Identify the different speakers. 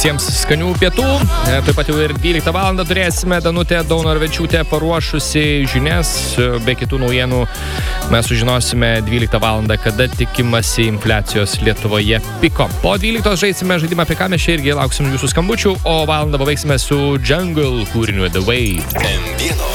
Speaker 1: Visiems skanių pietų. Taip pat jau ir 12 valandą turėsime Danutė Daunorvečiūtė paruošusi žinias. Be kitų naujienų mes sužinosime 12 valandą, kada tikimasi infliacijos Lietuvoje piko. Po 12 žaisime žaidimą apie ką mes čia irgi lauksim jūsų skambučių, o valandą pabaigsime su Jungle kūriniu The Way.